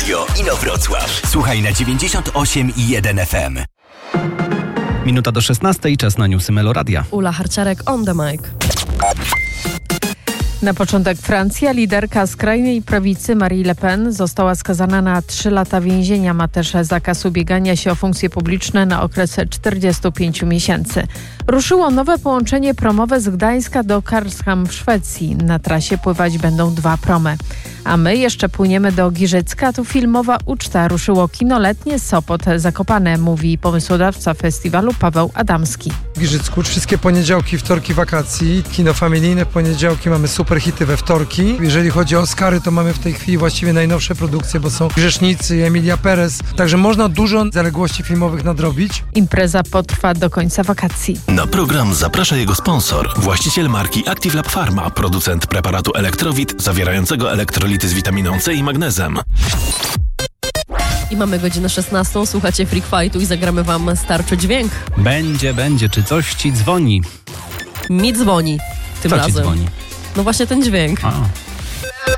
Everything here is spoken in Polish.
Radio Inowrocław. Słuchaj na 98,1 FM. Minuta do 16, czas na newsy Meloradia. Ula Harciarek on the mic. Na początek Francja. Liderka skrajnej prawicy Marine Le Pen została skazana na 3 lata więzienia. Ma też zakaz ubiegania się o funkcje publiczne na okres 45 miesięcy. Ruszyło nowe połączenie promowe z Gdańska do Karlshamn w Szwecji. Na trasie pływać będą 2 promy. A my jeszcze płyniemy do Giżycka. Tu filmowa uczta. Ruszyło kino letnie Sopot Zakopane, mówi pomysłodawca festiwalu Paweł Adamski. W Giżycku wszystkie poniedziałki, wtorki wakacji, kino familijne w poniedziałki, mamy super hity we wtorki. Jeżeli chodzi o Oscary, to mamy w tej chwili właściwie najnowsze produkcje, bo są Grzesznicy, Emilia Perez, także można dużo zaległości filmowych nadrobić. Impreza potrwa do końca wakacji. Na program zaprasza jego sponsor, właściciel marki Active Lab Pharma, producent preparatu Elektrowit zawierającego elektrolity z witaminą C i magnezem. I mamy godzinę 16, słuchacie Freak Fightu i zagramy wam starczy dźwięk. Będzie, czy coś ci dzwoni? Mi dzwoni tym Co razem. ci dzwoni? No właśnie ten dźwięk. A.